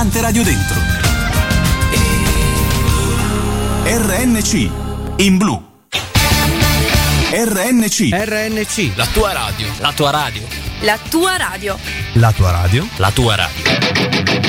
tante radio dentro. RNC in blu. RNC, la tua radio. La tua radio. La tua radio. La tua radio. La tua radio.